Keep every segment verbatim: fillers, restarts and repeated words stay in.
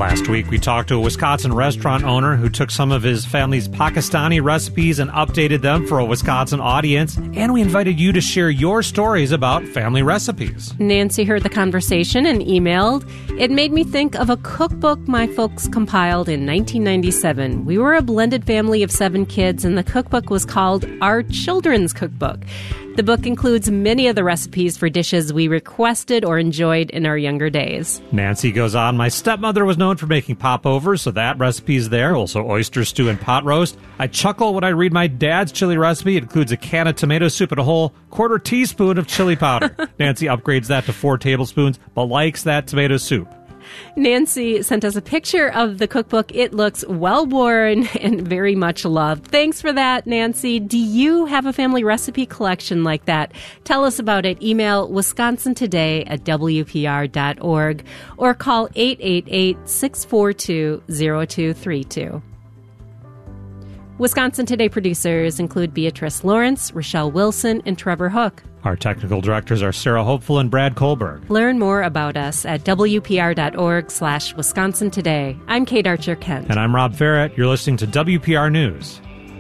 Last week, we talked to a Wisconsin restaurant owner who took some of his family's Pakistani recipes and updated them for a Wisconsin audience, and we invited you to share your stories about family recipes. Nancy heard the conversation and emailed. It made me think of a cookbook my folks compiled in nineteen ninety-seven. We were a blended family of seven kids, and the cookbook was called Our Children's Cookbook. The book includes many of the recipes for dishes we requested or enjoyed in our younger days. Nancy goes on, my stepmother was known for making popovers, so that recipe's there. Also oyster stew and pot roast. I chuckle when I read my dad's chili recipe. It includes a can of tomato soup and a whole quarter teaspoon of chili powder. Nancy upgrades that to four tablespoons, but likes that tomato soup. Nancy sent us a picture of the cookbook. It looks well-worn and very much loved. Thanks for that, Nancy. Do you have a family recipe collection like that? Tell us about it. Email wisconsin today at w p r dot org or call eight eight eight, six four two, zero two three two. Wisconsin Today producers include Beatrice Lawrence, Rochelle Wilson, and Trevor Hook. Our technical directors are Sarah Hopeful and Brad Kohlberg. Learn more about us at w p r dot org slash Wisconsin Today. I'm Kate Archer-Kent. And I'm Rob Ferrett. You're listening to W P R News.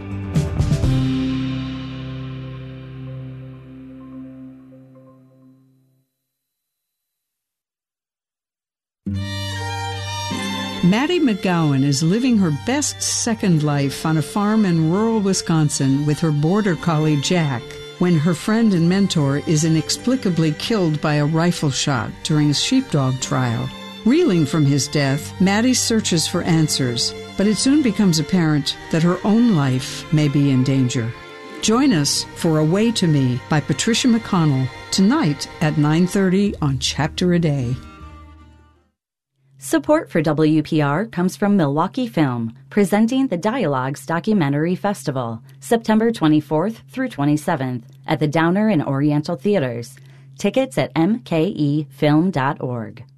Maddie McGowan is living her best second life on a farm in rural Wisconsin with her border collie Jack when her friend and mentor is inexplicably killed by a rifle shot during a sheepdog trial. Reeling from his death, Maddie searches for answers, but it soon becomes apparent that her own life may be in danger. Join us for A Way to Me by Patricia McConnell tonight at nine thirty on Chapter a Day. Support for W P R comes from Milwaukee Film, presenting the Dialogues Documentary Festival, September twenty-fourth through twenty-seventh at the Downer and Oriental Theaters. Tickets at m k e film dot org.